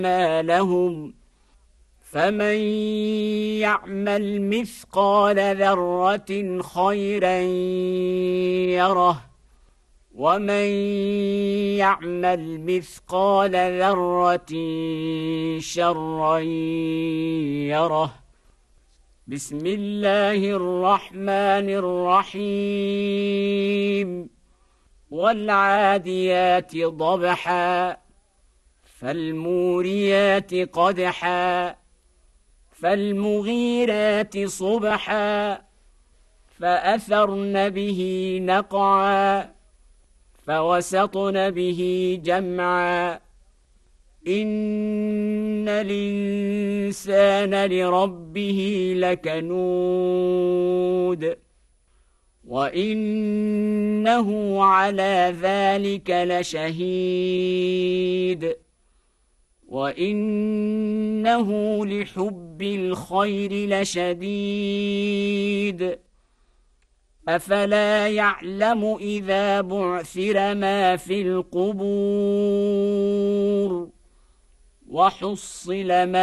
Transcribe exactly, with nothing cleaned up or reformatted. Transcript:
ما لهم فمن يعمل مثقال ذرة خيرا يره ومن يعمل مثقال ذرة شرا يره. بسم الله الرحمن الرحيم. والعاديات ضبحا فالموريات قدحا فالمغيرات صبحا فأثرن به نقعا فوسطن به جمعا. إن الإنسان لربه لكنود وإنه على ذلك لشهيد وإنه لحب الخير لشديد. أفلا يعلم إذا بعثر ما في القبور وحصل ما